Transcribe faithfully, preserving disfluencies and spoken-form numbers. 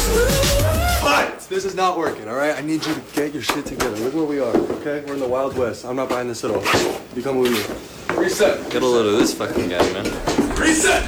But this is not working, all right? I need you to get your shit together. Look where we are, okay? We're in the Wild West. I'm not buying this at all. You come with me. Reset. Get a load of this fucking guy, man. Reset!